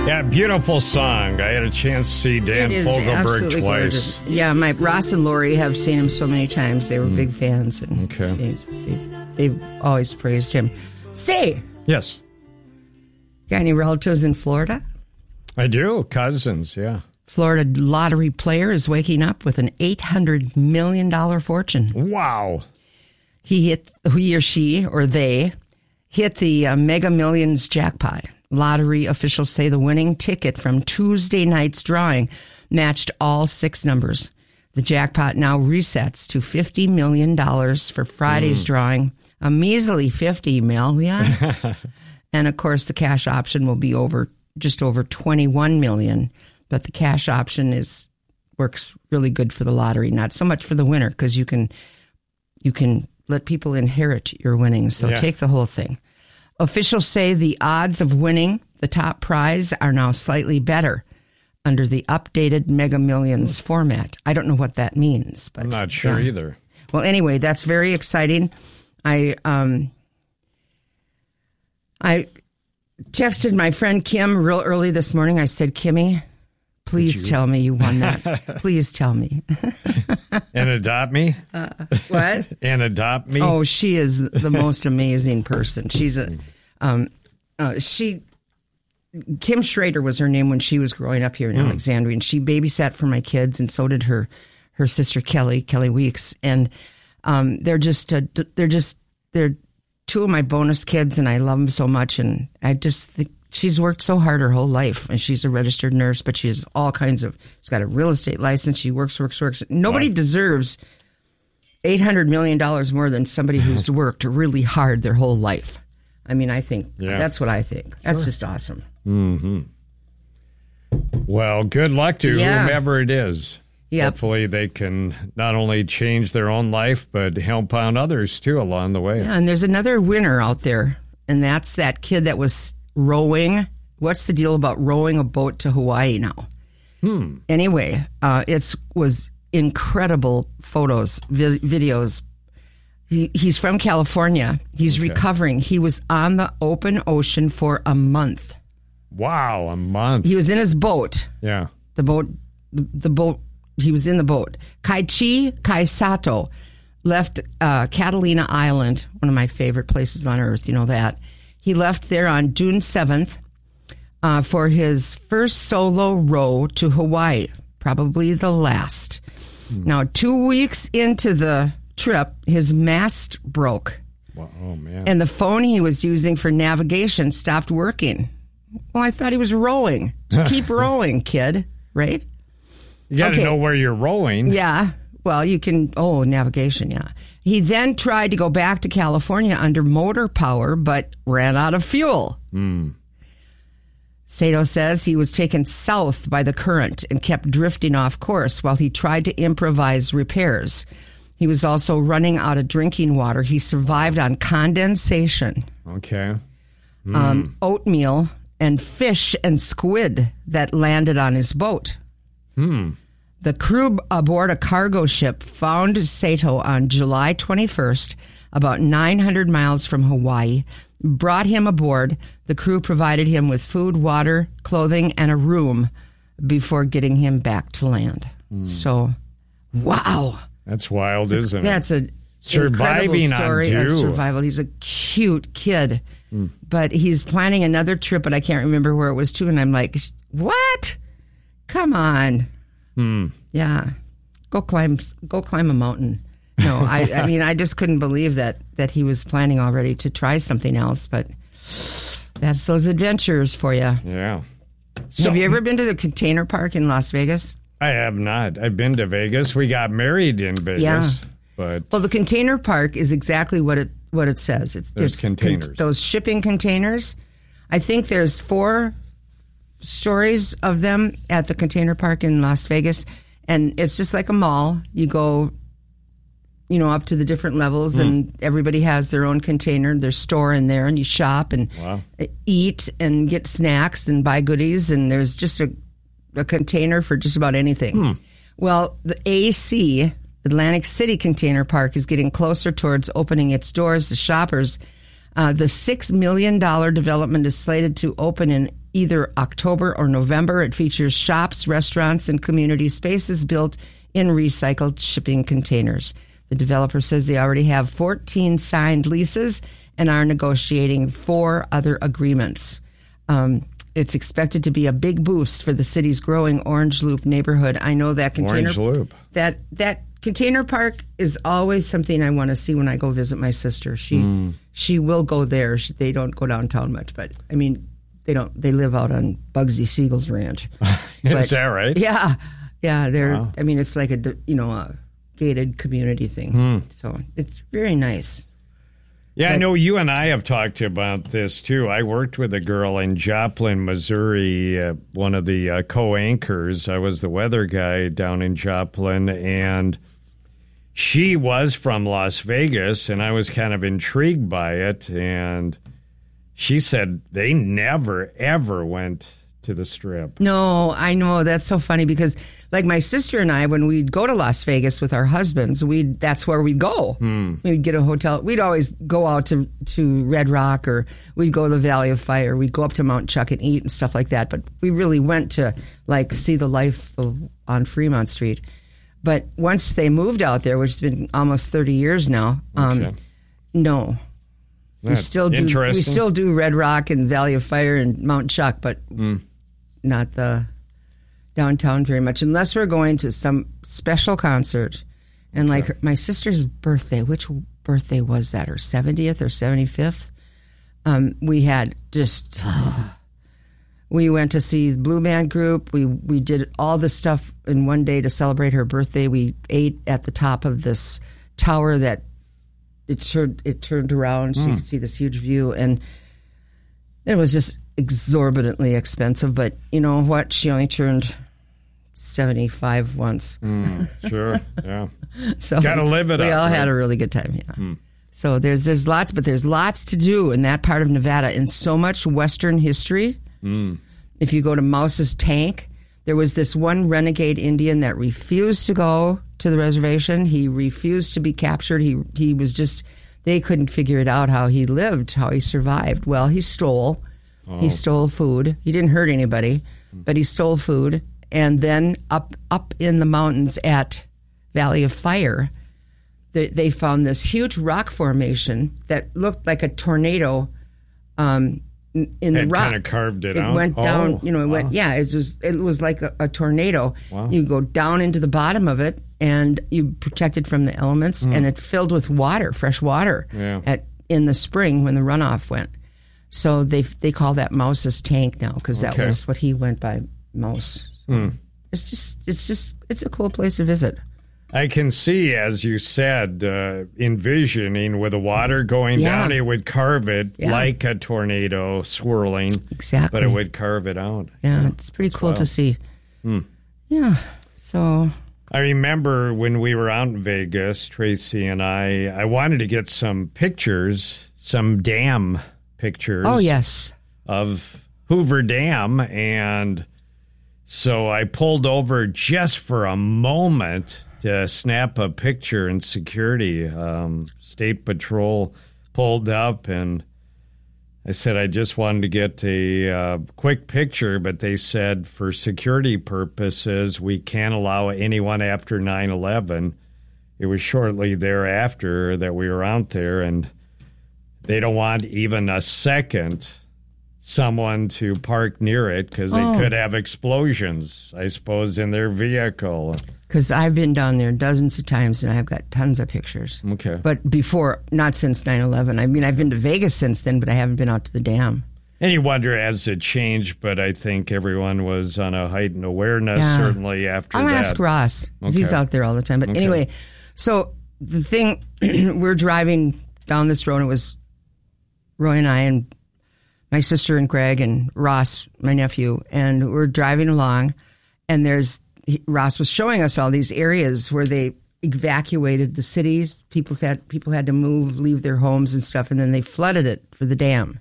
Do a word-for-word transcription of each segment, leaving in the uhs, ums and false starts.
Yeah, beautiful song. I had a chance to see Dan Fogelberg twice. Gorgeous. Yeah, my Ross and Lori have seen him so many times. They were mm. big fans. And okay. They, they, they've always praised him. Say. Yes. Got any relatives in Florida? I do. Cousins, yeah. Florida lottery player is waking up with an eight hundred million dollars fortune. Wow. He hit, he or she, or they, hit the uh, Mega Millions jackpot. Lottery officials say the winning ticket from Tuesday night's drawing matched all six numbers. The jackpot now resets to fifty million dollars for Friday's mm. drawing. A measly fifty million. And, of course, the cash option will be over just over twenty-one million dollars. But the cash option is works really good for the lottery, not so much for the winner, because you can you can let people inherit your winnings. So yeah. Take the whole thing. Officials say the odds of winning the top prize are now slightly better under the updated Mega Millions format. I don't know what that means, but I'm not sure yeah. either. Well, anyway, that's very exciting. I um I texted my friend Kim real early this morning. I said, Kimmy, please tell me you won that. Please tell me. And adopt me? Uh, what? And adopt me? Oh, she is the most amazing person. She's a, um, uh, she, Kim Schrader was her name when she was growing up here in mm. Alexandria, and she babysat for my kids, and so did her, her sister Kelly, Kelly Weeks. And, um, they're just, uh, they're just, they're two of my bonus kids, and I love them so much. And I just think, she's worked so hard her whole life, and she's a registered nurse, but she has all kinds of, she's got a real estate license. She works, works, works. Nobody wow. deserves eight hundred million dollars more than somebody who's worked really hard their whole life. I mean, I think, yeah. that's what I think. Sure. That's just awesome. Mm-hmm. Well, good luck to yeah. whomever it is. Yep. Hopefully they can not only change their own life, but help out others, too, along the way. Yeah, and there's another winner out there, and that's that kid that was rowing. What's the deal about rowing a boat to Hawaii now? Hmm. Anyway, uh, it was incredible photos, vi- videos. He, he's from California. He's okay. recovering. He was on the open ocean for a month. Wow, a month. He was in his boat. Yeah. The boat, the, the boat, he was in the boat. Kaichi Kaisato left uh, Catalina Island, one of my favorite places on earth, you know that. He left there on June seventh uh, for his first solo row to Hawaii, probably the last. Hmm. Now, two weeks into the trip, his mast broke. Wow, oh, man. And the phone he was using for navigation stopped working. Well, I thought he was rowing. Just keep rowing, kid, right? You got to okay. know where you're rowing. Yeah. Well, you can, oh, navigation, yeah. He then tried to go back to California under motor power, but ran out of fuel. Mm. Sato says he was taken south by the current and kept drifting off course while he tried to improvise repairs. He was also running out of drinking water. He survived on condensation. Okay. Mm. Um, oatmeal and fish and squid that landed on his boat. Hmm. The crew aboard a cargo ship found Sato on July twenty-first, about nine hundred miles from Hawaii, brought him aboard. The crew provided him with food, water, clothing, and a room before getting him back to land. Mm. So, wow. That's wild, isn't That's it? That's a surviving story on of survival. He's a cute kid, mm. but he's planning another trip, and I can't remember where it was to, and I'm like, what? Come on. Hmm. Yeah. Go climb go climb a mountain. No, I, I mean, I just couldn't believe that, that he was planning already to try something else, but that's those adventures for you. Yeah. So, have you ever been to the Container Park in Las Vegas? I have not. I've been to Vegas. We got married in Vegas. Yeah. But well, the Container Park is exactly what it what it says. It's, there's it's containers. Con- those shipping containers. I think there's four stories of them at the Container Park in Las Vegas, and it's just like a mall. You go, you know, up to the different levels, mm. and everybody has their own container, their store in there, and you shop and wow. eat and get snacks and buy goodies, and there's just a, a container for just about anything. Mm. Well, the A C, Atlantic City Container Park, is getting closer towards opening its doors to shoppers. Uh, the six million dollars development is slated to open in either October or November. It features shops, restaurants, and community spaces built in recycled shipping containers. The developer says they already have fourteen signed leases and are negotiating four other agreements. Um, it's expected to be a big boost for the city's growing Orange Loop neighborhood. I know that container Orange Loop. that that container park is always something I want to see when I go visit my sister. She mm. she will go there. She, they don't go downtown much, but I mean, they don't. They live out on Bugsy Siegel's ranch. Is but, that right? Yeah, yeah. They're. Wow. I mean, it's like a you know a gated community thing. Mm. So it's very nice. Yeah, but, I know you and I have talked about this, too. I worked with a girl in Joplin, Missouri, uh, one of the uh, co-anchors. I was the weather guy down in Joplin, and she was from Las Vegas, and I was kind of intrigued by it. And she said they never, ever went to the Strip. No, I know. That's so funny because, like, my sister and I, when we'd go to Las Vegas with our husbands, we'd that's where we'd go. Hmm. We'd get a hotel. We'd always go out to, to Red Rock, or we'd go to the Valley of Fire. We'd go up to Mount Chuck and eat and stuff like that. But we really went to, like, see the life of, on Fremont Street. But once they moved out there, which has been almost thirty years now, um, okay. no. We still do. We still do Red Rock and Valley of Fire and Mount Chuck, but mm. not the downtown very much, unless we're going to some special concert. And like her, my sister's birthday, which birthday was that? Her seventieth or seventy-fifth? Um, we had just. We went to see the Blue Band Group. We we did all the stuff in one day to celebrate her birthday. We ate at the top of this tower that it turned it turned around so mm. you could see this huge view, and it was just exorbitantly expensive. But you know what? She only turned seventy-five once. Mm, sure, yeah. So gotta live it we up. We all right? had a really good time. Yeah. Mm. So there's there's lots, but there's lots to do in that part of Nevada, and so much Western history. Mm. If you go to Mouse's Tank, there was this one renegade Indian that refused to go to the reservation. He refused to be captured. He he was just, they couldn't figure it out how he lived, how he survived. Well, he stole. Oh. He stole food. He didn't hurt anybody, but he stole food. And then up up in the mountains at Valley of Fire, they, they found this huge rock formation that looked like a tornado. Um, in the it rock, kind of carved it, it out. went down. Oh, you know, it wow. went. Yeah, it was. It was like a, a tornado. Wow. You go down into the bottom of it, and you protected from the elements, mm. and it filled with water, fresh water, yeah. at in the spring when the runoff went. So they they call that Mouse's Tank now because that okay. was what he went by, Mouse. So mm. It's just it's just it's a cool place to visit. I can see, as you said, uh, envisioning with the water going yeah. down, it would carve it yeah. like a tornado swirling. Exactly. But it would carve it out. Yeah, yeah. It's pretty That's cool wild. to see. Hmm. Yeah, so... I remember when we were out in Vegas, Tracy and I, I wanted to get some pictures, some dam pictures. Oh, yes. Of Hoover Dam, and so I pulled over just for a moment to snap a picture, and security, um, State Patrol pulled up, and I said I just wanted to get a uh, quick picture, but they said for security purposes, we can't allow anyone after nine eleven. It was shortly thereafter that we were out there, and they don't want even a second someone to park near it because they oh. could have explosions, I suppose, in their vehicle. Because I've been down there dozens of times, and I've got tons of pictures. Okay. But before, not since nine eleven. I mean, I've been to Vegas since then, but I haven't been out to the dam. And you wonder as it changed, but I think everyone was on a heightened awareness, yeah. certainly after I'll that. I'll ask Ross, because okay. he's out there all the time. But okay. anyway, so the thing, we're driving down this road. It was Roy and I and my sister and Greg and Ross, my nephew, and we're driving along, and there's he, Ross was showing us all these areas where they evacuated the cities. People had people had to move, leave their homes and stuff, and then they flooded it for the dam.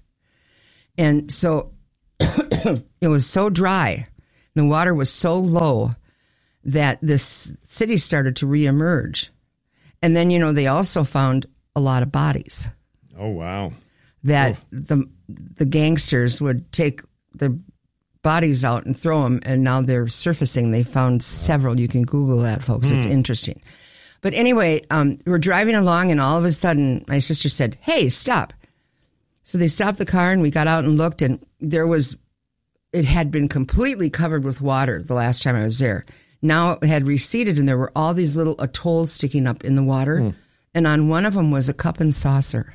And so it was so dry, the water was so low that this city started to reemerge. And then, you know, they also found a lot of bodies. Oh, wow. That oh. the the gangsters would take the bodies out and throw them, and now they're surfacing. They found several. You can Google that, folks. Hmm. It's interesting. But anyway, um, we're driving along, and all of a sudden, my sister said, "Hey, stop." So they stopped the car, and we got out and looked, and there was, it had been completely covered with water the last time I was there. Now it had receded, and there were all these little atolls sticking up in the water. Hmm. And on one of them was a cup and saucer.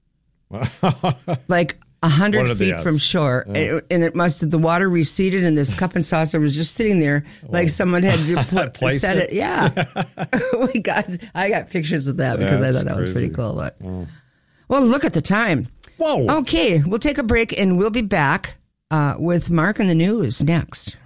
Like a hundred feet from shore. Yeah. It, and it must have, the water receded, and this cup and saucer was just sitting there like someone had to put, set it. it. Yeah. we got, I got pictures of that because That's I thought that crazy. was pretty cool. But, oh. Well, look at the time. Whoa. Okay, we'll take a break, and we'll be back uh, with Mark and the news next.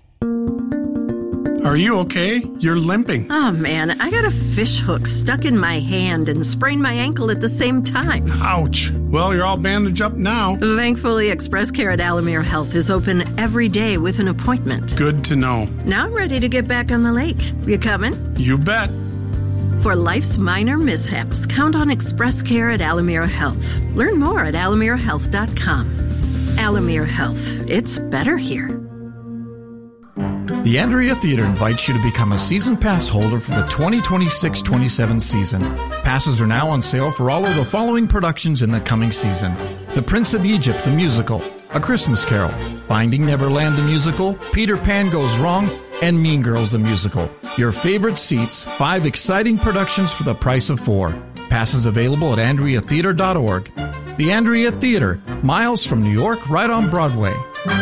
Are you okay? You're limping. Oh, man, I got a fish hook stuck in my hand and sprained my ankle at the same time. Ouch. Well, you're all bandaged up now. Thankfully, Express Care at Alamere Health is open every day with an appointment. Good to know. Now I'm ready to get back on the lake. You coming? You bet. For life's minor mishaps, count on Express Care at Alamere Health. Learn more at alamere health dot com. Alamere Health. It's better here. The Andrea Theater invites you to become a season pass holder for the twenty twenty-six twenty-seven season. Passes are now on sale for all of the following productions in the coming season: The Prince of Egypt, the musical, A Christmas Carol, Finding Neverland, the musical, Peter Pan Goes Wrong, and Mean Girls, the musical. Your favorite seats, five exciting productions for the price of four. Passes available at andrea theater dot org. The Andrea Theater, miles from New York, right on Broadway.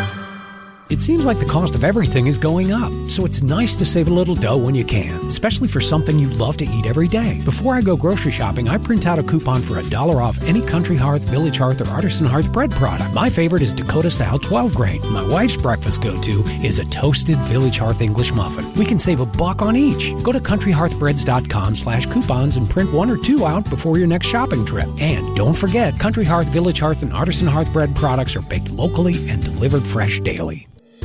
It seems like the cost of everything is going up, so it's nice to save a little dough when you can, especially for something you love to eat every day. Before I go grocery shopping, I print out a coupon for a dollar off any Country Hearth, Village Hearth, or Artisan Hearth bread product. My favorite is Dakota Style twelve grain. My wife's breakfast go-to is a toasted Village Hearth English muffin. We can save a buck on each. Go to country hearth breads dot com slash coupons and print one or two out before your next shopping trip. And don't forget, Country Hearth, Village Hearth, and Artisan Hearth bread products are baked locally and delivered fresh daily.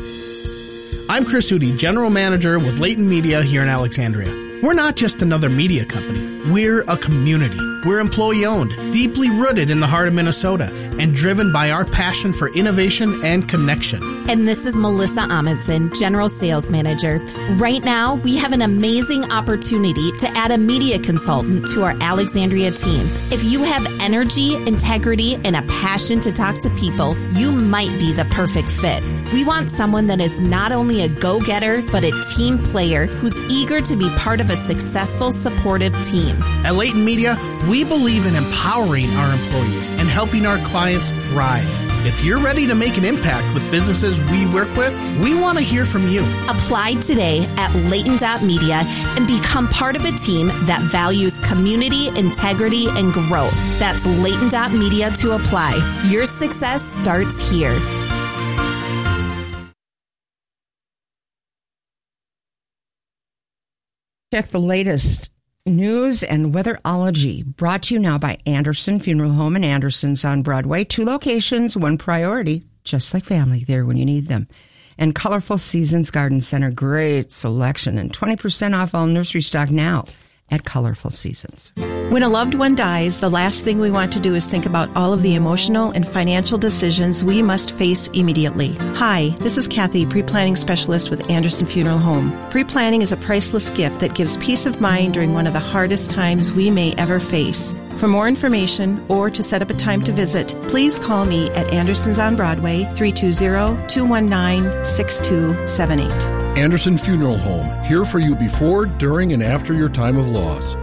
I'm Chris Hootie, General Manager with Leighton Media here in Alexandria. We're not just another media company. We're a community. We're employee-owned, deeply rooted in the heart of Minnesota, and driven by our passion for innovation and connection. And this is Melissa Amundsen, General Sales Manager. Right now, we have an amazing opportunity to add a media consultant to our Alexandria team. If you have energy, integrity, and a passion to talk to people, you might be the perfect fit. We want someone that is not only a go-getter, but a team player who's eager to be part of a successful, supportive team. At Leighton Media, we believe in empowering our employees and helping our clients thrive. If you're ready to make an impact with businesses we work with, we want to hear from you. Apply today at leighton dot media and become part of a team that values community, integrity, and growth. That's leighton dot media to apply. Your success starts here. Check the latest news and weatherology, brought to you now by Anderson Funeral Home and Anderson's on Broadway. Two locations, one priority, just like family, there when you need them. And Colorful Seasons Garden Center, great selection and twenty percent off all nursery stock now at Colorful Seasons. When a loved one dies, the last thing we want to do is think about all of the emotional and financial decisions we must face immediately. Hi, this is Kathy, pre-planning specialist with Anderson Funeral Home. Pre-planning is a priceless gift that gives peace of mind during one of the hardest times we may ever face. For more information or to set up a time to visit, please call me at Anderson's on Broadway, three two zero, two one nine, six two seven eight. Anderson Funeral Home, here for you before, during, and after your time of loss.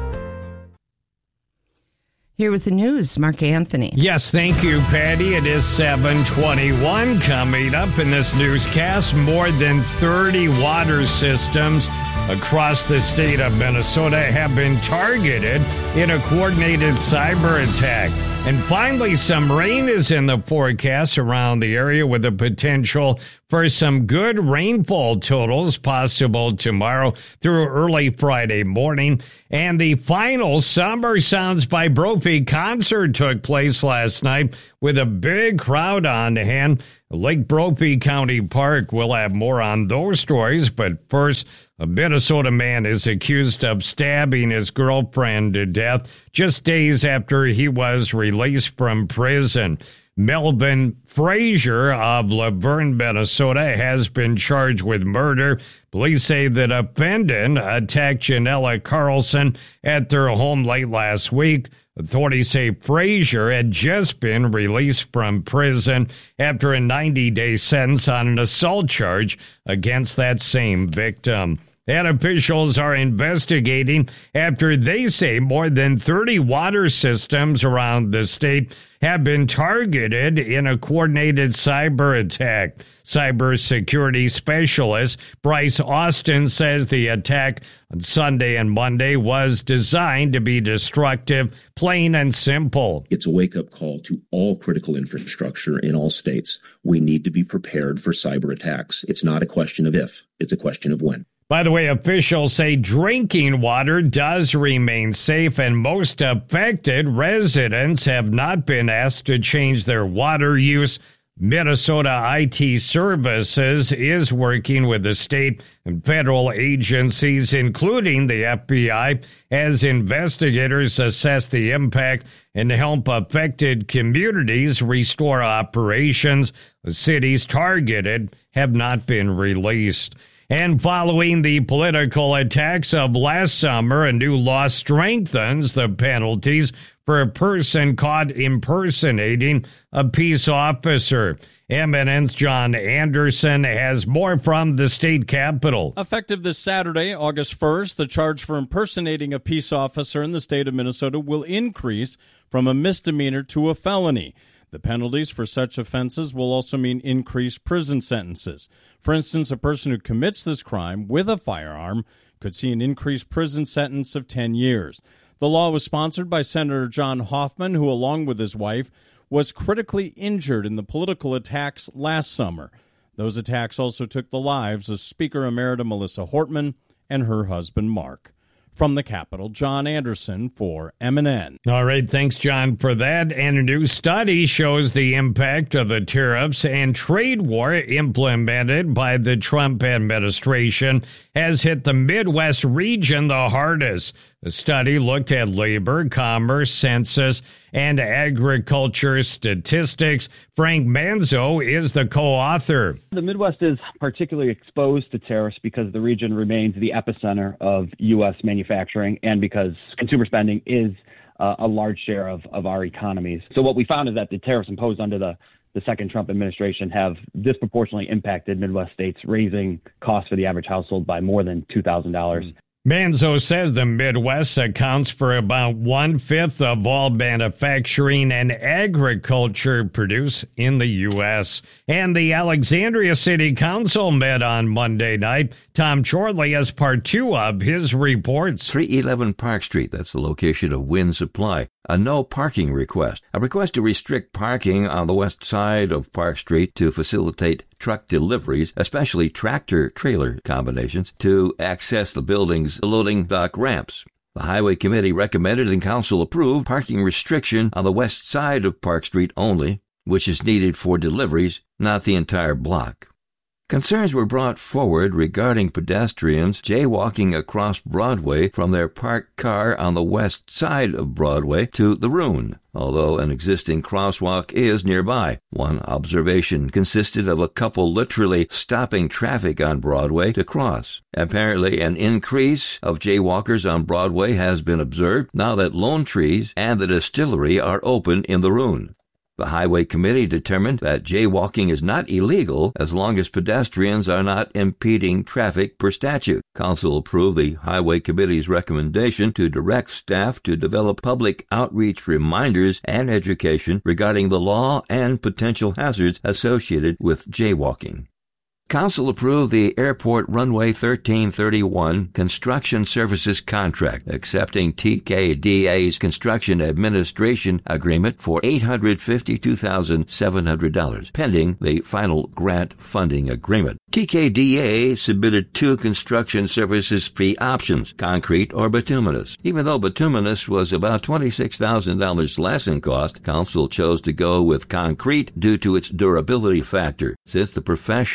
Here with the news, Mark Anthony. Yes, thank you, Patty. It is seven twenty-one. Coming up in this newscast, more than thirty water systems across the state of Minnesota have been targeted in a coordinated cyber attack. And finally, some rain is in the forecast around the area with the potential for some good rainfall totals possible tomorrow through early Friday morning. And the final Summer Sounds by Brophy concert took place last night with a big crowd on hand. Lake Brophy County Park will have more on those stories, but first, a Minnesota man is accused of stabbing his girlfriend to death just days after he was released from prison. Melvin Frazier of Laverne, Minnesota, has been charged with murder. Police say the defendant attacked Janella Carlson at their home late last week. Authorities say Frazier had just been released from prison after a ninety-day sentence on an assault charge against that same victim. And officials are investigating after they say more than thirty water systems around the state have been targeted in a coordinated cyber attack. Cybersecurity specialist Bryce Austin says the attack on Sunday and Monday was designed to be destructive, plain and simple. It's a wake-up call to all critical infrastructure in all states. We need to be prepared for cyber attacks. It's not a question of if, it's a question of when. By the way, officials say drinking water does remain safe, and most affected residents have not been asked to change their water use. Minnesota I T Services is working with the state and federal agencies, including the F B I, as investigators assess the impact and help affected communities restore operations. The cities targeted have not been released. And following the political attacks of last summer, a new law strengthens the penalties for a person caught impersonating a peace officer. M N N's John Anderson has more from the state capitol. Effective this Saturday, August first, the charge for impersonating a peace officer in the state of Minnesota will increase from a misdemeanor to a felony. The penalties for such offenses will also mean increased prison sentences. For instance, a person who commits this crime with a firearm could see an increased prison sentence of ten years. The law was sponsored by Senator John Hoffman, who, along with his wife, was critically injured in the political attacks last summer. Those attacks also took the lives of Speaker Emerita Melissa Hortman and her husband, Mark. From the Capitol, John Anderson for M N N. All right, thanks, John, for that. And a new study shows the impact of the tariffs and trade war implemented by the Trump administration has hit the Midwest region the hardest. The study looked at labor, commerce, census, and agriculture statistics. Frank Manzo is the co-author. The Midwest is particularly exposed to tariffs because the region remains the epicenter of U S manufacturing and because consumer spending is uh, a large share of, of our economies. So what we found is that the tariffs imposed under the, the second Trump administration have disproportionately impacted Midwest states, raising costs for the average household by more than two thousand dollars. Manzo says the Midwest accounts for about one-fifth of all manufacturing and agriculture produced in the U S. And the Alexandria City Council met on Monday night. Tom Chorley has part two of his reports. three eleven Park Street, that's the location of Win Supply. A no parking request. A request to restrict parking on the west side of Park Street to facilitate truck deliveries, especially tractor-trailer combinations, to access the building's loading dock ramps. The Highway Committee recommended and Council approved parking restriction on the west side of Park Street only, which is needed for deliveries, not the entire block. Concerns were brought forward regarding pedestrians jaywalking across Broadway from their parked car on the west side of Broadway to the Rune, although an existing crosswalk is nearby. One observation consisted of a couple literally stopping traffic on Broadway to cross. Apparently, an increase of jaywalkers on Broadway has been observed now that Lone Trees and the distillery are open in the Rune. The Highway Committee determined that jaywalking is not illegal as long as pedestrians are not impeding traffic per statute. Council approved the Highway Committee's recommendation to direct staff to develop public outreach reminders and education regarding the law and potential hazards associated with jaywalking. Council approved the Airport Runway thirteen thirty-one construction services contract, accepting T K D A's construction administration agreement for eight hundred fifty-two thousand seven hundred dollars, pending the final grant funding agreement. T K D A submitted two construction services fee options, concrete or bituminous. Even though bituminous was about twenty-six thousand dollars less in cost, Council chose to go with concrete due to its durability factor, since the professional service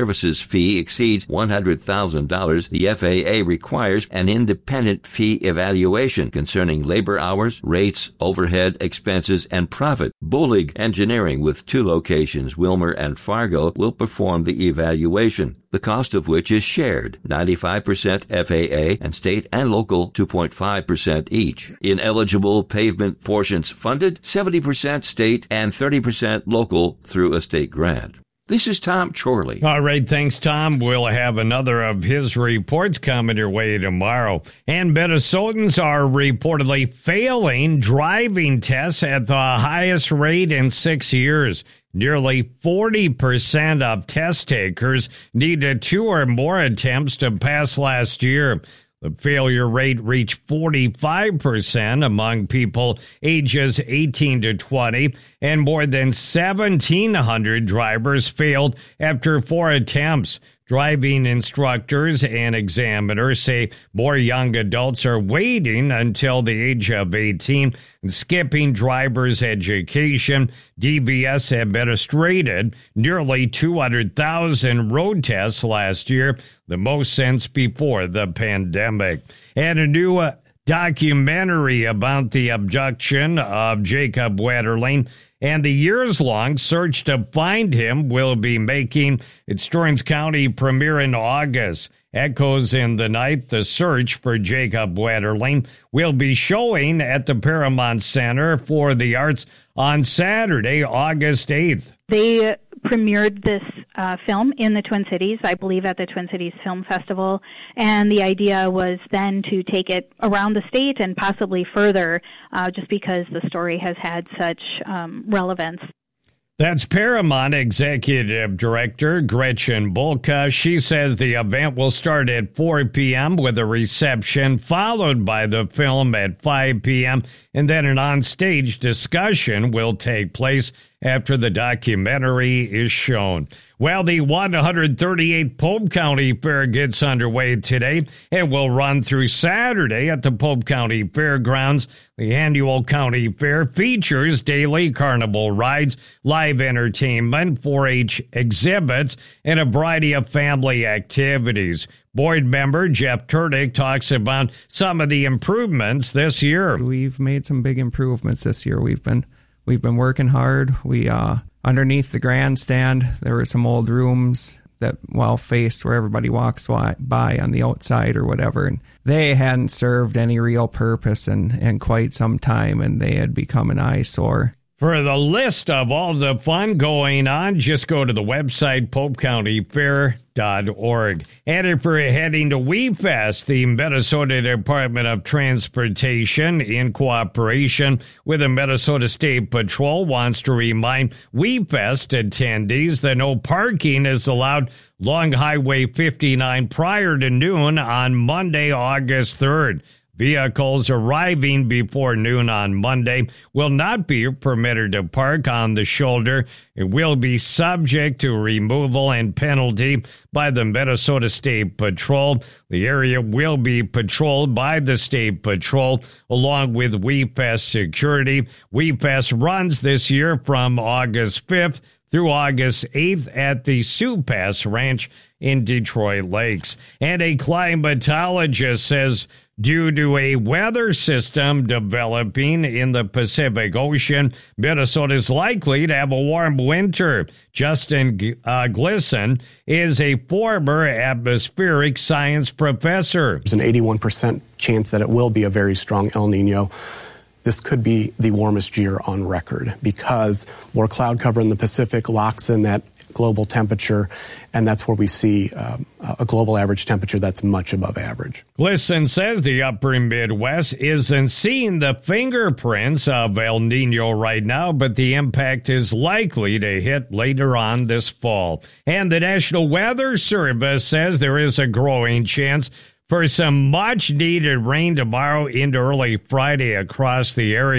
services fee exceeds one hundred thousand dollars, the F A A requires an independent fee evaluation concerning labor hours, rates, overhead, expenses, and profit. Bullig Engineering, with two locations, Wilmer and Fargo, will perform the evaluation, the cost of which is shared, ninety-five percent F A A and state and local two point five percent each. Ineligible pavement portions funded, seventy percent state and thirty percent local through a state grant. This is Tom Chorley. All right, thanks, Tom. We'll have another of his reports coming your way tomorrow. And Minnesotans are reportedly failing driving tests at the highest rate in six years. Nearly forty percent of test takers needed two or more attempts to pass last year. The failure rate reached forty-five percent among people ages eighteen to twenty, and more than seventeen hundred drivers failed after four attempts. Driving instructors and examiners say more young adults are waiting until the age of eighteen and skipping driver's education. D V S administered nearly two hundred thousand road tests last year, the most since before the pandemic. And a new uh, documentary about the abduction of Jacob Wetterling and the years-long search to find him will be making its Stearns County premiere in August. Echoes in the Night, the search for Jacob Wetterling, will be showing at the Paramount Center for the Arts on Saturday, August eighth. They premiered this uh, film in the Twin Cities, I believe at the Twin Cities Film Festival, and the idea was then to take it around the state and possibly further, uh, just because the story has had such um, relevance. That's Paramount Executive Director Gretchen Bulka. She says the event will start at four p.m. with a reception, followed by the film at five p.m., and then an on-stage discussion will take place after the documentary is shown. Well, the one hundred thirty-eighth Pope County Fair gets underway today and will run through Saturday at the Pope County Fairgrounds. The annual county fair features daily carnival rides, live entertainment, four H exhibits, and a variety of family activities. Board member Jeff Turdick talks about some of the improvements this year. We've made some big improvements this year. We've been we've been working hard. We uh underneath the grandstand, there were some old rooms that well faced where everybody walks by on the outside or whatever, and they hadn't served any real purpose in, in quite some time, and they had become an eyesore. For the list of all the fun going on, just go to the website pope county fair dot org. And if you're heading to WeFest, the Minnesota Department of Transportation, in cooperation with the Minnesota State Patrol, wants to remind WeFest attendees that no parking is allowed along Highway fifty-nine prior to noon on Monday, August third. Vehicles arriving before noon on Monday will not be permitted to park on the shoulder. It will be subject to removal and penalty by the Minnesota State Patrol. The area will be patrolled by the State Patrol along with WeFest security. WeFest runs this year from August fifth through August eighth at the Sioux Pass Ranch in Detroit Lakes. And a climatologist says due to a weather system developing in the Pacific Ocean, Minnesota is likely to have a warm winter. Justin uh, Glisson is a former atmospheric science professor. There's an eighty-one percent chance that it will be a very strong El Nino. This could be the warmest year on record because more cloud cover in the Pacific locks in that global temperature, and that's where we see um, a global average temperature that's much above average. Glisson says the upper Midwest isn't seeing the fingerprints of El Nino right now, but the impact is likely to hit later on this fall. And the National Weather Service says there is a growing chance for some much-needed rain tomorrow into early Friday across the area.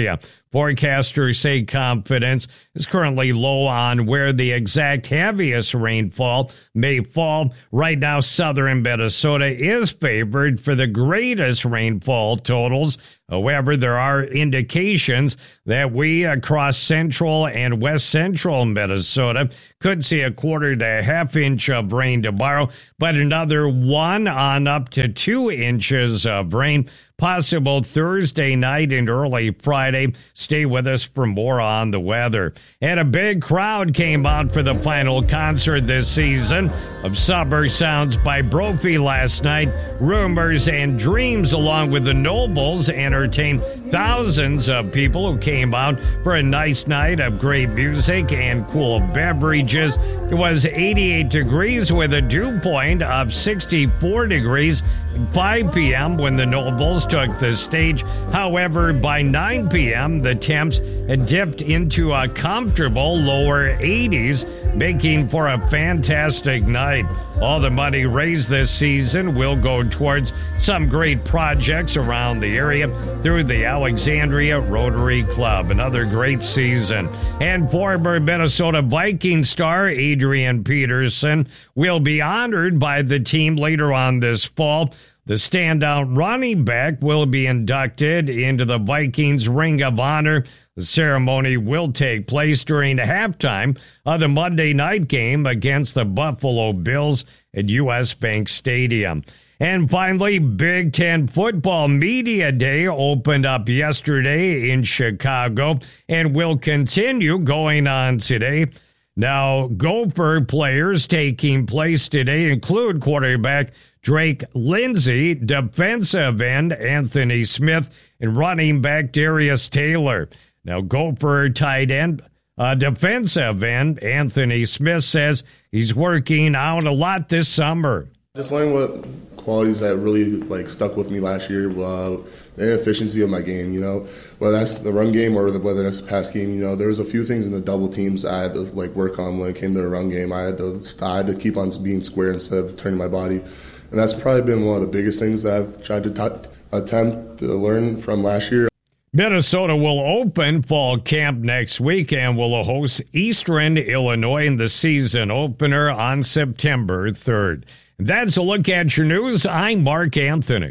Forecasters say confidence is currently low on where the exact heaviest rainfall may fall. Right now, southern Minnesota is favored for the greatest rainfall totals. However, there are indications that we across central and west central Minnesota could see a quarter to a half inch of rain tomorrow, but another one on up to two inches of rain possible Thursday night and early Friday. Stay with us for more on the weather. And a big crowd came out for the final concert this season of Summer Sounds by Brophy last night. Rumors and Dreams, along with the Nobles, entertained thousands of people who came out for a nice night of great music and cool beverages. It was eighty-eight degrees with a dew point of sixty-four degrees at five p.m. when the Nobles took the stage. However, by nine p.m., the temps had dipped into a comfortable lower eighties, making for a fantastic night. All the money raised this season will go towards some great projects around the area through the Alexandria Rotary Club. Another great season. And former Minnesota Vikings star Adrian Peterson will be honored by the team later on this fall. The standout running back will be inducted into the Vikings Ring of Honor. The ceremony will take place during the halftime of the Monday night game against the Buffalo Bills at U S Bank Stadium. And finally, Big Ten Football Media Day opened up yesterday in Chicago and will continue going on today. Now, Gopher players taking place today include quarterback Drake Lindsey, defensive end Anthony Smith, and running back Darius Taylor. Now, Gopher tight end, uh, defensive end Anthony Smith says he's working out a lot this summer. Just learning what qualities that really like stuck with me last year, uh, the efficiency of my game, you know, whether that's the run game or the, whether that's the pass game. You know, there was a few things in the double teams I had to like work on when it came to the run game. I had to I had to keep on being square instead of turning my body, and that's probably been one of the biggest things that I've tried to t- attempt to learn from last year. Minnesota will open fall camp next week and will host Eastern Illinois in the season opener on September third. That's a look at your news. I'm Mark Anthony.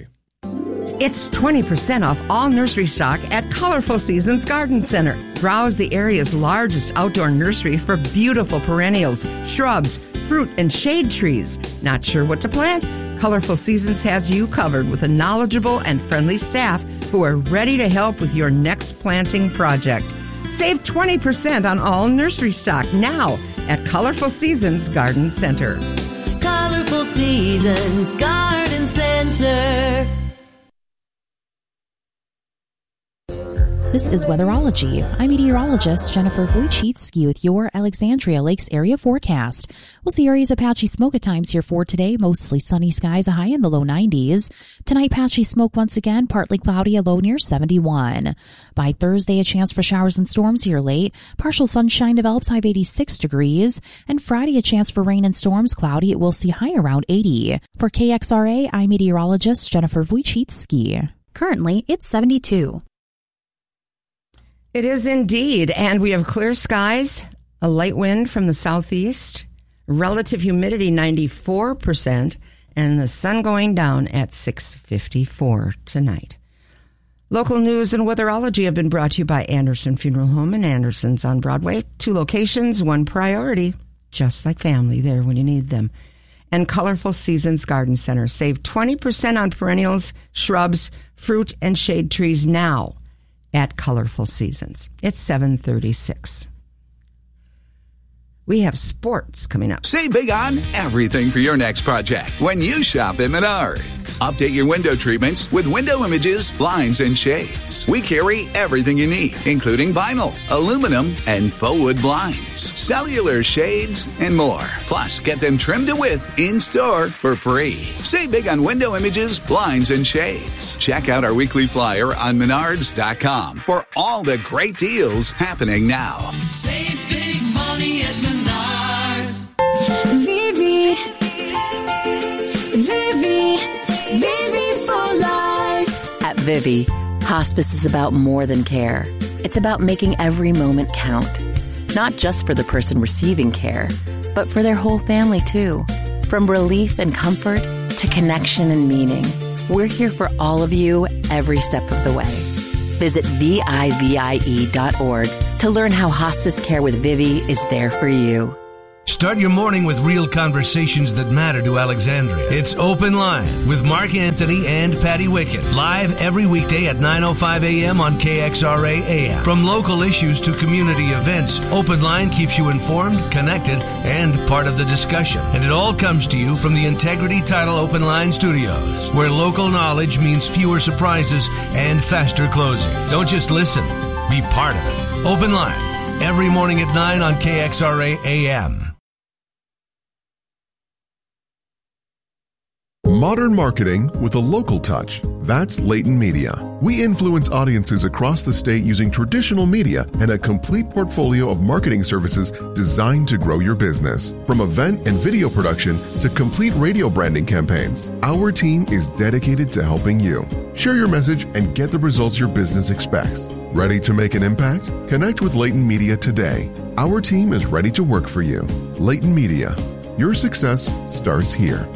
It's twenty percent off all nursery stock at Colorful Seasons Garden Center. Browse the area's largest outdoor nursery for beautiful perennials, shrubs, fruit, and shade trees. Not sure what to plant? Colorful Seasons has you covered with a knowledgeable and friendly staff who are ready to help with your next planting project. Save twenty percent on all nursery stock now at Colorful Seasons Garden Center. Colorful Seasons Garden Center. This is Weatherology. I'm meteorologist Jennifer Wojcicki with your Alexandria Lakes area forecast. We'll see areas of patchy smoke at times here for today. Mostly sunny skies, a high in the low nineties. Tonight, patchy smoke once again, partly cloudy, a low near seventy-one. By Thursday, a chance for showers and storms here late. Partial sunshine develops, high of eighty-six degrees. And Friday, a chance for rain and storms, cloudy. It will see high around eighty. For K X R A, I'm meteorologist Jennifer Wojcicki. Currently, it's seventy-two. It is indeed, and we have clear skies, a light wind from the southeast, relative humidity ninety-four percent, and the sun going down at six fifty-four tonight. Local news and weatherology have been brought to you by Anderson Funeral Home and Anderson's on Broadway. Two locations, one priority, just like family there when you need them. And Colorful Seasons Garden Center. Save twenty percent on perennials, shrubs, fruit, and shade trees now at Colorful Seasons. It's seven thirty-six. We have sports coming up. Save big on everything for your next project when you shop at Menards. Update your window treatments with window images, blinds, and shades. We carry everything you need, including vinyl, aluminum, and faux wood blinds, cellular shades, and more. Plus, get them trimmed to width in-store for free. Save big on window images, blinds, and shades. Check out our weekly flyer on menards dot com for all the great deals happening now. Save big money at Menards. Vivi, Vivi, Vivi for life. At Vivi, hospice is about more than care. It's about making every moment count. Not just for the person receiving care, but for their whole family too. From relief and comfort to connection and meaning, we're here for all of you every step of the way. Visit V I V I E dot org to learn how hospice care with Vivi is there for you. Start your morning with real conversations that matter to Alexandria. It's Open Line with Mark Anthony and Patty Wickett. Live every weekday at nine oh five a.m. on K X R A A M. From local issues to community events, Open Line keeps you informed, connected, and part of the discussion. And it all comes to you from the Integrity Title Open Line Studios, where local knowledge means fewer surprises and faster closing. Don't just listen, be part of it. Open Line, every morning at nine on K X R A A M. Modern marketing with a local touch. That's Leighton Media. We influence audiences across the state using traditional media and a complete portfolio of marketing services designed to grow your business. From event and video production to complete radio branding campaigns, our team is dedicated to helping you. Share your message and get the results your business expects. Ready to make an impact? Connect with Leighton Media today. Our team is ready to work for you. Leighton Media. Your success starts here.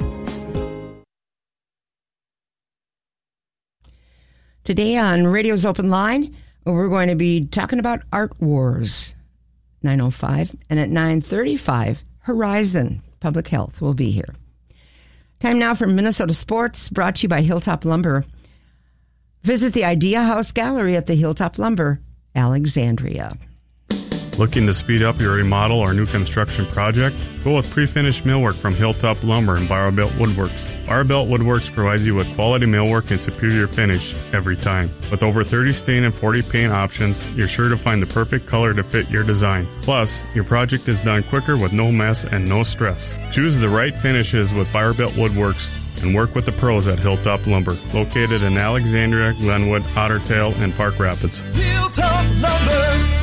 Today on Radio's Open Line, we're going to be talking about Art Wars, nine oh five, and at nine thirty-five, Horizon Public Health will be here. Time now for Minnesota Sports, brought to you by Hilltop Lumber. Visit the Idea House Gallery at the Hilltop Lumber, Alexandria. Looking to speed up your remodel or new construction project? Go with pre-finished millwork from Hilltop Lumber and Barrow-Built Woodworks. Barrow-Built Woodworks provides you with quality millwork and superior finish every time. With over thirty stain and forty paint options, you're sure to find the perfect color to fit your design. Plus, your project is done quicker with no mess and no stress. Choose the right finishes with Barrow-Built Woodworks and work with the pros at Hilltop Lumber, located in Alexandria, Glenwood, Otter Tail, and Park Rapids. Hilltop Lumber.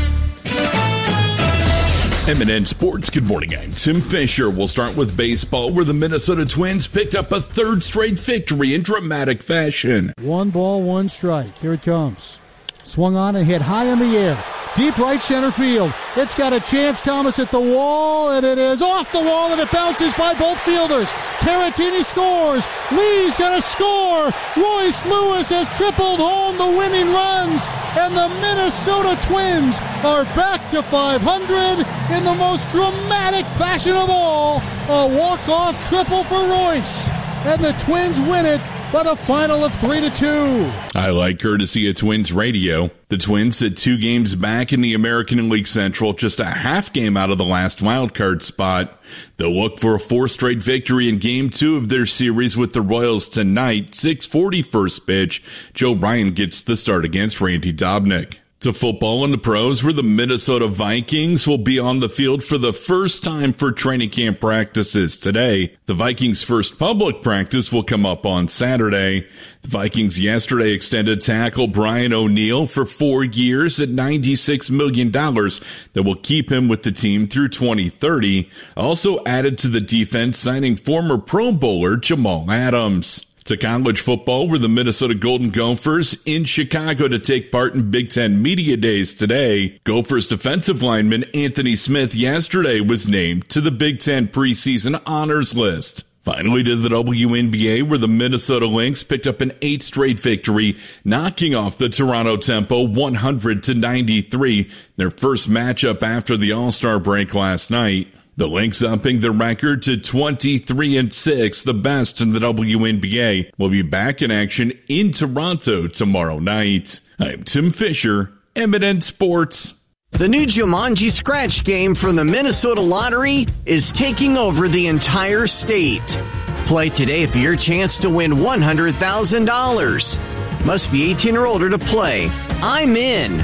M and N Sports, good morning. I'm Tim Fisher. We'll start with baseball, where the Minnesota Twins picked up a third straight victory in dramatic fashion. One ball, one strike. Here it comes. Swung on and hit high in the air. Deep right center field. It's got a chance. Thomas at the wall, and it is off the wall, and it bounces by both fielders. Caratini scores. Lee's going to score. Royce Lewis has tripled home the winning runs, and the Minnesota Twins are back to five hundred in the most dramatic fashion of all. A walk-off triple for Royce, and the Twins win it by the final of three to two. I like courtesy of Twins Radio. The Twins sit two games back in the American League Central, just a half game out of the last wildcard spot. They'll look for a fourth straight victory in game two of their series with the Royals tonight. six forty first pitch. Joe Ryan gets the start against Randy Dobnak. To football and the pros, where the Minnesota Vikings will be on the field for the first time for training camp practices today. The Vikings' first public practice will come up on Saturday. The Vikings yesterday extended tackle Brian O'Neill for four years at ninety-six million dollars that will keep him with the team through twenty thirty. Also added to the defense, signing former Pro Bowler Jamal Adams. To college football, where the Minnesota Golden Gophers in Chicago to take part in Big Ten Media Days today. Gophers defensive lineman Anthony Smith yesterday was named to the Big Ten preseason honors list. Finally to the W N B A, where the Minnesota Lynx picked up an eighth straight victory, knocking off the Toronto Tempo one hundred to ninety-three, their first matchup after the All-Star break last night. The Lynx upping their record to twenty-three and six, the best in the W N B A. Will be back in action in Toronto tomorrow night. I'm Tim Fisher, M and N Sports. The new Jumanji Scratch game from the Minnesota Lottery is taking over the entire state. Play today for your chance to win one hundred thousand dollars. Must be eighteen or older to play. I'm in.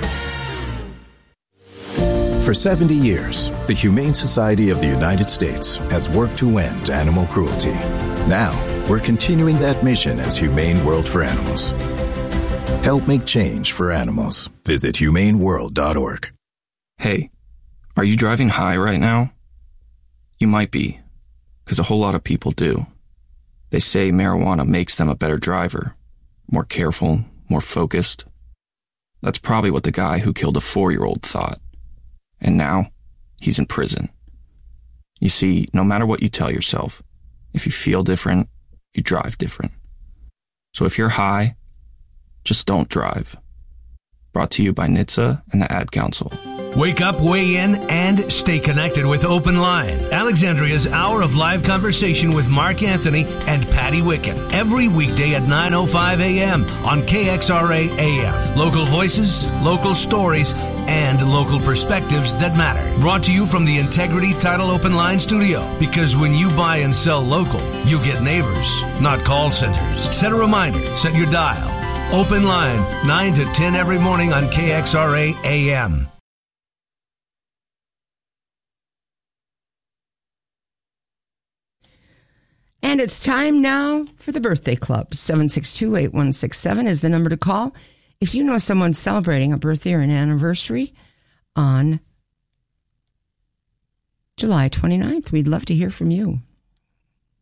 For seventy years, the Humane Society of the United States has worked to end animal cruelty. Now, we're continuing that mission as Humane World for Animals. Help make change for animals. Visit humane world dot org. Hey, are you driving high right now? You might be, because a whole lot of people do. They say marijuana makes them a better driver, more careful, more focused. That's probably what the guy who killed a four-year-old thought. And now, he's in prison. You see, no matter what you tell yourself, if you feel different, you drive different. So if you're high, just don't drive. Brought to you by N H T S A and the Ad Council. Wake up, weigh in, and stay connected with Open Line, Alexandria's hour of live conversation with Mark Anthony and Patty Wicken. Every weekday at nine oh five a.m. on K X R A A M. Local voices, local stories, and local perspectives that matter. Brought to you from the Integrity Title Open Line studio. Because when you buy and sell local, you get neighbors, not call centers. Set a reminder, set your dial. Open Line, nine to ten every morning on K X R A A M. And it's time now for the Birthday Club. seven six two, eight one six seven is the number to call if you know someone celebrating a birthday or an anniversary on July twenty-ninth. We'd love to hear from you.